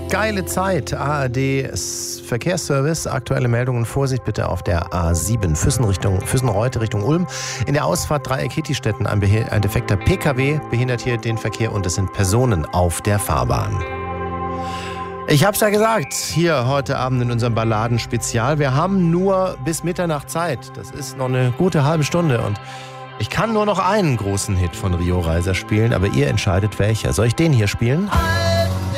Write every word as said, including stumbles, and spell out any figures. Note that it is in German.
Geile Zeit. A R D Verkehrsservice. Aktuelle Meldungen. Vorsicht bitte auf der A sieben. Füssen Richtung, Füssen-Reute Richtung Ulm. In der Ausfahrt Dreieck Hittistetten ein, ein defekter P K W behindert hier den Verkehr und es sind Personen auf der Fahrbahn. Ich hab's ja gesagt, hier heute Abend in unserem Balladen-Spezial. Wir haben nur bis Mitternacht Zeit. Das ist noch eine gute halbe Stunde und ich kann nur noch einen großen Hit von Rio Reiser spielen, aber ihr entscheidet welcher. Soll ich den hier spielen?